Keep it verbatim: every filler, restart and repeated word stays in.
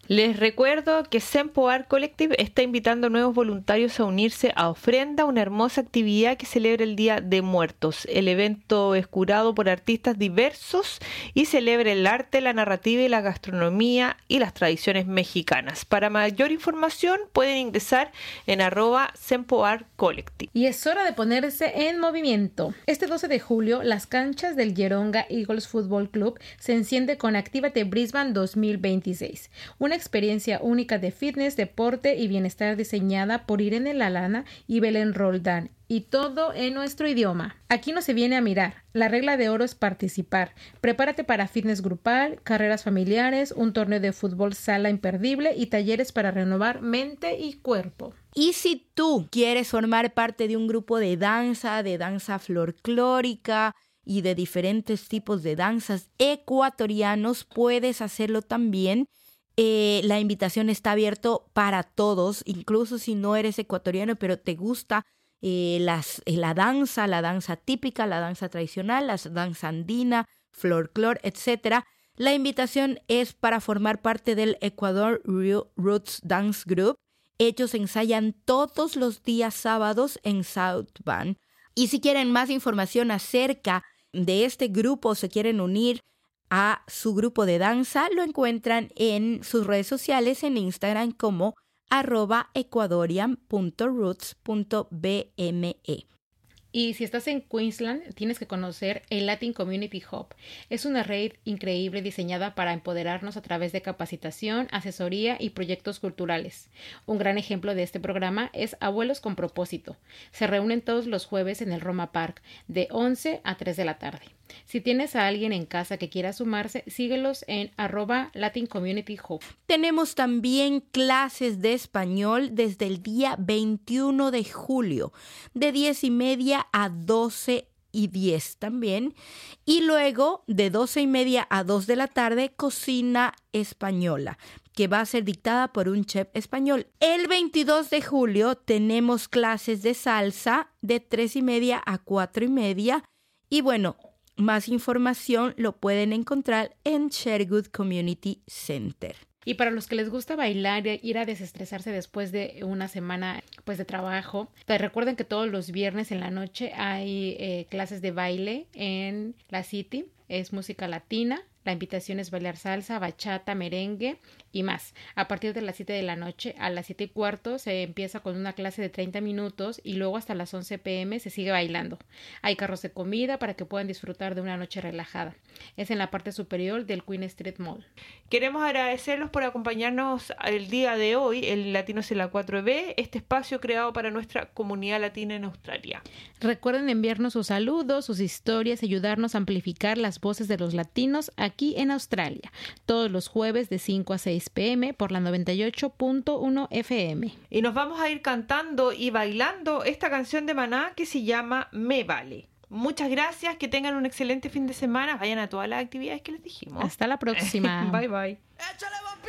Les recuerdo que Sempo Art Collective está invitando a nuevos voluntarios a unirse a Ofrenda, una hermosa actividad que celebra el Día de Muertos. El evento es curado por artistas diversos y celebra el arte, la narrativa y la gastronomía y las tradiciones mexicanas. Para mayor información pueden ingresar en arroba Sempo Art Collective. Y es hora de ponerse en movimiento. Este doce de julio, las canchas del Yeronga Eagles Football Club se enciende con Actívate Brisbane dos mil veintiséis. Una experiencia única de fitness, deporte y bienestar diseñada por Irene Lalana y Belén Roldán, y todo en nuestro idioma. Aquí no se viene a mirar. La regla de oro es participar. Prepárate para fitness grupal, carreras familiares, un torneo de fútbol sala imperdible y talleres para renovar mente y cuerpo. Y si tú quieres formar parte de un grupo de danza, de danza folclórica y de diferentes tipos de danzas ecuatorianos, puedes hacerlo también. Eh, la invitación está abierta para todos, incluso si no eres ecuatoriano, pero te gusta eh, las, eh, la danza, la danza típica, la danza tradicional, la danza andina, folclore, etcétera. La invitación es para formar parte del Ecuador Roots Dance Group. Ellos ensayan todos los días sábados en South Van. Y si quieren más información acerca de este grupo, se quieren unir a su grupo de danza, lo encuentran en sus redes sociales en Instagram como arroba ecuadorian punto roots punto b m e. Y si estás en Queensland, tienes que conocer el Latin Community Hub. Es una red increíble diseñada para empoderarnos a través de capacitación, asesoría y proyectos culturales. Un gran ejemplo de este programa es Abuelos con Propósito. Se reúnen todos los jueves en el Roma Park, de once a tres de la tarde. Si tienes a alguien en casa que quiera sumarse, síguelos en arroba Latin Community Hub. Tenemos también clases de español desde el día veintiuno de julio, de diez y media a doce y diez también. Y luego, de doce y media a dos de la tarde, cocina española, que va a ser dictada por un chef español. El veintidós de julio tenemos clases de salsa de tres y media a cuatro y media. Y bueno, más información lo pueden encontrar en Sherwood Community Center. Y para los que les gusta bailar, ir a desestresarse después de una semana pues de trabajo, pues recuerden que todos los viernes en la noche hay eh, clases de baile en la City. Es música latina. La invitación es bailar salsa, bachata, merengue y más. A partir de las siete de la noche a las siete y cuarto se empieza con una clase de treinta minutos y luego hasta las once pm se sigue bailando. Hay carros de comida para que puedan disfrutar de una noche relajada. Es en la parte superior del Queen Street Mall. Queremos agradecerlos por acompañarnos el día de hoy en Latinos en la cuatro B, este espacio creado para nuestra comunidad latina en Australia. Recuerden enviarnos sus saludos, sus historias, ayudarnos a amplificar las voces de los latinos aquí en Australia, todos los jueves de cinco a seis pm por la noventa y ocho punto uno F M. Y nos vamos a ir cantando y bailando esta canción de Maná que se llama Me Vale. Muchas gracias, que tengan un excelente fin de semana, vayan a todas las actividades que les dijimos. Hasta la próxima. Bye bye.